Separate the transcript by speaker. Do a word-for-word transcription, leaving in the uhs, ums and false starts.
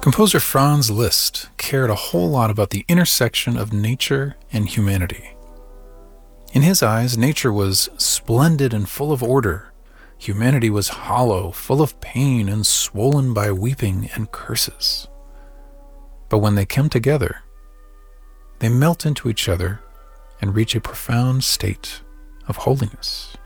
Speaker 1: Composer Franz Liszt cared a whole lot about the intersection of nature and humanity. In his eyes, nature was splendid and full of order. Humanity was hollow, full of pain, and swollen by weeping and curses. But when they come together, they melt into each other and reach a profound state of holiness.